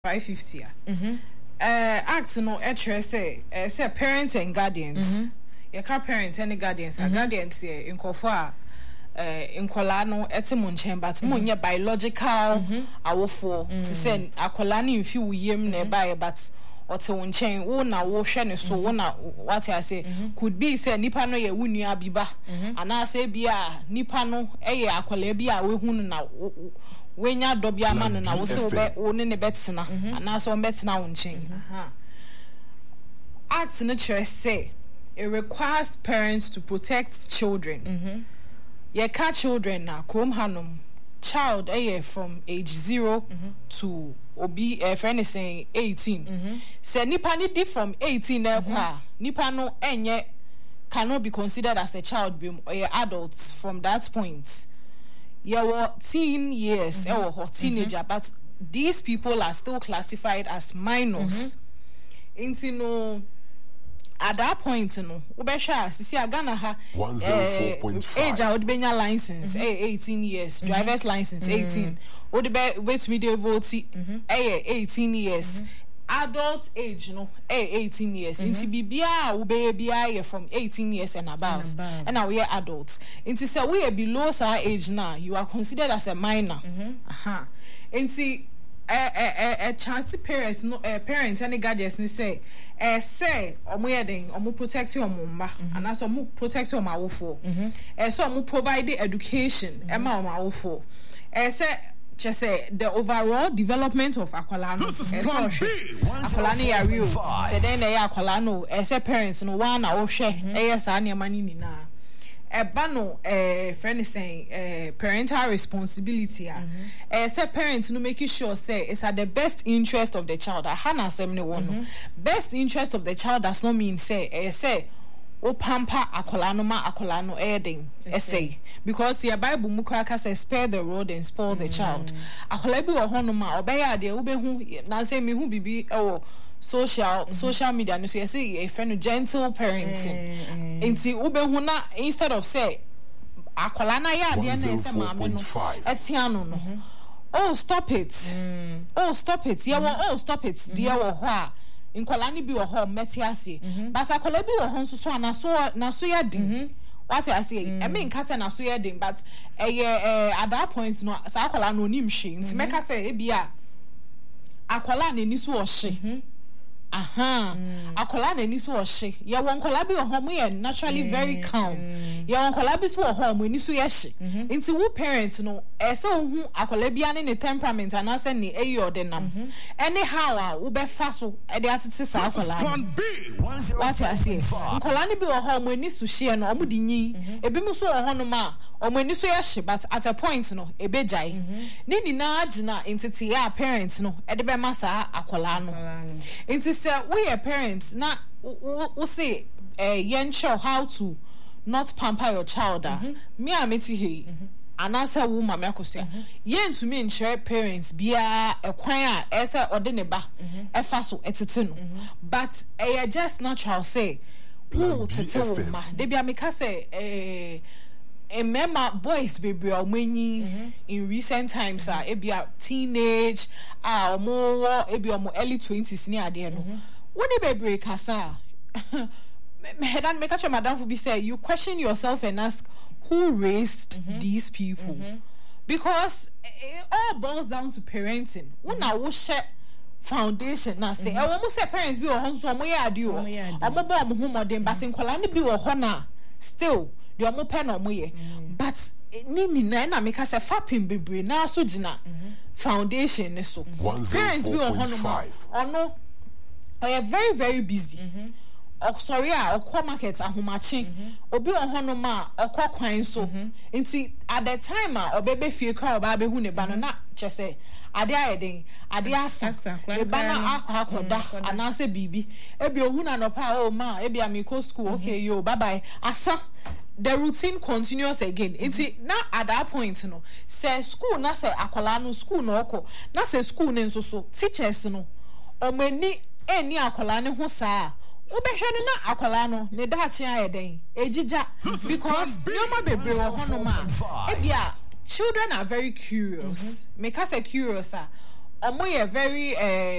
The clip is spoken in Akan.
550. Act no say parents and guardians. You can't parents and guardians. Guardians here in Kofa. In Colano, Etimonchen, but Munya biological awful to send a colani in few yem nearby, but or to one chain, one ocean, so one what I say could be said Nipano ye wunia biba, and I say bia Nipano, a colebia, we who now. When ya dobia man and I was so bad owning a betsina, and now so bets now on chain. Acts nature say it requires parents to protect children. Ye catch children na krom hanum child from age 0 to obi friend saying 18. Say nipa ni di from 18 nipa no enye cannot be considered as a child or adults from that point. Ye were teen years or teenager, but these people are still classified as minors. Into no. At that point, Ubesha, Sisi Agana ha 104.5 age would be your license, 18 years, driver's license, 18. Would be West Media vote, 18 years. Adult age, 18 years. Into BBA, Ube from 18 years and above. And now we are adults. Into say we are below our age now, you are considered as a minor. Into a chance parents parents and guardians say omo protect your mama and also omo protect your mawofo so omo provide education e ma mawofo say just say the overall development of akwala no akwala ne ya real say then na ya akwala no say parents no one na wo hwe sa ne mani ni na no friend is saying parental responsibility say parents no making sure say it's at the best interest of the child. Hana semne one best interest of the child does not mean say o pampa akolano ma akolano eding essay because your Bible mukraka says spare the rod and spoil the child. Akola bi wo hono ma obeya de wo behu na say me hu bibi social media no say a friend gentle parenting inti ubehu na instead of say akola na ya de na say mama no etiano no oh stop it yeah well stop it dear wo ho a nkola ni bi wo ho metiase but akola bi wo ho so na so ya din what I say I mean ka say na so ya din but at that point no sa akola no nim hwe nti meka say e bia akola na ni so wo hwe akola na ni so ohye ye won kola bi ohom ye naturally very calm ye won kola bi so ohom ni so ye hye nti wo parents no ese ohu akola bi ane ne temperament and ase ne eyo de nam anyhow wo be fa so e de atete sa akola what I say kola ni bi ohom ni so hye no omu di nyi ebi mu so ohom no ma omu ni so ye hye but at a point no e be jai ni na agina entity ya parents no e de be masa akola no nti we are parents na we say yen show how to not pamper your child me ameti he anasa wo mama akosia yen to me share parents bia ekwan a ese ode ne ba efa so etete no but just natural say who tete wo ma de bia me ka say remember boys baby omenyi in recent times ebia teenage omo ebia omo early 20s ni ade no woni baby kasa medan make sure madam for be say you question yourself and ask who raised these people because it all boils down to parenting una wo share foundation na say e wo mo say parents bi wo ho so omo ya ade o omo bo omo hu modern but nkola ne bi wo ho na still the omo pen omo ye but ni na make us a fapin bebre na so gina foundation ne so parents bi wo ho no ono are very very busy sorry okwa market ahomache obi wo ho no ma okwa kwan so nti at the time obebe fie kwa oba be hu ne ba no na chese ade ayeden ade asa le ba na akoda anase bibi ebi ohu na no pa ma ebi amiko school okay yo bye bye asa the routine continues again. It's now at that point, say school na say akwala no school no oko na say school ne so teachers no o mani eni akwala ne ho saa ubehwe na akwala no ne da chi ayeden ejija because nyoma bebre wo ho no ma ebia children are very curious make us a curious omo ye very